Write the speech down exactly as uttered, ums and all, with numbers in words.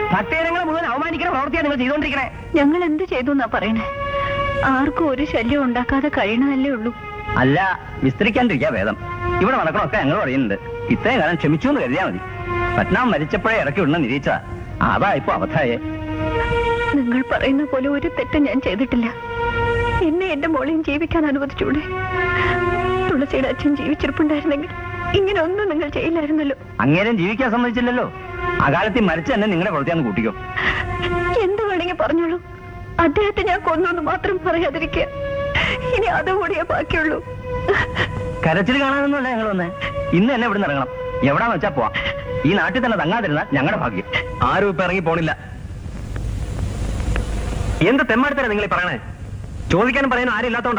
ഭക്തജനങ്ങളെ മുഴുവൻ അവമാനിക്കുന്ന പ്രവൃത്തിയാണ് നിങ്ങൾ ചെയ്തുകൊണ്ടിരിക്കണേ. ഞങ്ങൾ എന്ത് ചെയ്തു എന്നാ പറയണേ? ആർക്കും ഒരു ശല്യം ഉണ്ടാക്കാതെ കഴിയണതല്ലേ ഉള്ളൂ. അല്ല, വിസ്തരിക്കാണ്ടിരിക്കാ ഭേദം. ഇവിടെ നടക്കണമൊക്കെ ഞങ്ങൾ പറയുന്നുണ്ട്. ഇത്രയും കാലം ക്ഷമിച്ചു എന്ന് കരുതിയാ മതി. പത്നാം മരിച്ചപ്പോഴേ ഇറക്കി വിടണം നിരീക്ഷ. അതാ ഇപ്പൊ അബദ്ധായേ. നിങ്ങൾ പറയുന്ന പോലെ ഒരു തെറ്റും ഞാൻ ചെയ്തിട്ടില്ല. എന്നെ എന്റെ മോളെയും ജീവിക്കാൻ അനുവദിച്ചൂടെ? തുളസിയുടെ അച്ഛൻ ജീവിച്ചിരിപ്പുണ്ടായിരുന്നെങ്കിൽ ഇങ്ങനെ ഒന്നും നിങ്ങൾ ചെയ്യില്ലായിരുന്നല്ലോ. അങ്ങേരും ജീവിക്കാൻ സമ്മതിച്ചില്ലല്ലോ. അകാലത്തിൽ മരിച്ച തന്നെ നിങ്ങളുടെ പ്രവൃത്തിയാന്ന് കൂട്ടിക്കോ. എന്ത് വേണമെങ്കിൽ പറഞ്ഞോളൂ. അദ്ദേഹത്തെ ഞാൻ കൊന്നു മാത്രം പറയാതിരിക്കുക. ഇനി അതുകൂടിയേ ബാക്കിയുള്ളൂ. കരച്ചിൽ കാണാനൊന്നുമല്ല ഞങ്ങൾ വന്നേ. ഇന്ന് തന്നെ ഇവിടെ ഇറങ്ങണം. എവിടാന്ന് വെച്ചാ പോവാ. ഈ നാട്ടിൽ തന്നെ തങ്ങാതിരുന്ന ഞങ്ങളുടെ ഭാഗ്യം. ആരും ഇപ്പൊ ഇറങ്ങി പോണില്ല. എന്ത് തെമ്മാടിത്തരാ നിങ്ങൾ പറയണേ? ചോദിക്കാനും പറയാനും ആരും ഇല്ലാത്തതുകൊണ്ട്